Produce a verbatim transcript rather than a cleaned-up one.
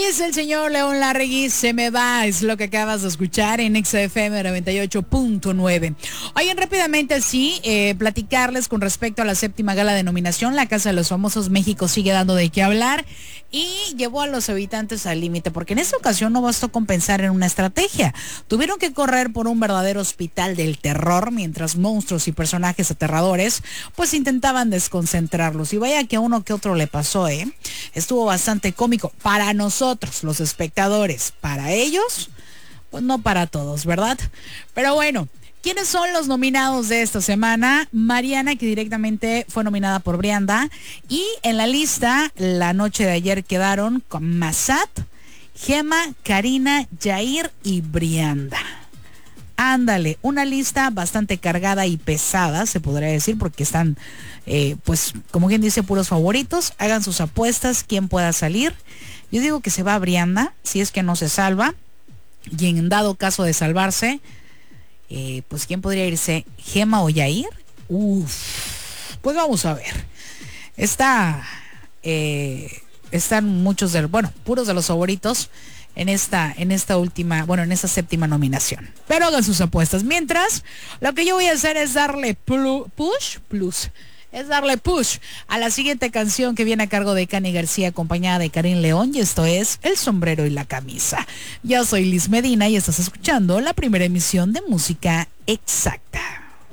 es el señor León Larregui, Se me va, es lo que acabas de escuchar en X F M noventa y ocho punto nueve. Oigan, rápidamente sí, eh, platicarles con respecto a la séptima gala de nominación. La Casa de los Famosos México sigue dando de qué hablar y llevó a los habitantes al límite, porque en esta ocasión no bastó con pensar en una estrategia. Tuvieron que correr por un verdadero hospital del terror, mientras monstruos y personajes aterradores pues intentaban desconcentrarlos. Y vaya que a uno que otro le pasó, ¿eh? Estuvo bastante cómico para nosotros, los espectadores. Para ellos, pues no para todos, ¿verdad? Pero bueno, ¿quiénes son los nominados de esta semana? Mariana, que directamente fue nominada por Brianda. Y en la lista, la noche de ayer quedaron con Massat, Gema, Karina, Yair y Brianda. Ándale, una lista bastante cargada y pesada, se podría decir, porque están, eh, pues, como quien dice, puros favoritos. Hagan sus apuestas, quién pueda salir. Yo digo que se va a Brianda, si es que no se salva. Y en dado caso de salvarse, eh, pues, ¿quién podría irse? ¿Gema o Yair? Uf, pues vamos a ver. Está, eh, están muchos de, bueno, puros de los favoritos en esta, en esta última, bueno, en esta séptima nominación. Pero hagan sus apuestas. Mientras, lo que yo voy a hacer es darle plu, push, plus, es darle push a la siguiente canción que viene a cargo de Cani García, acompañada de Karim León, y esto es El Sombrero y la Camisa. Yo soy Liz Medina y estás escuchando la primera emisión de Música Exacta.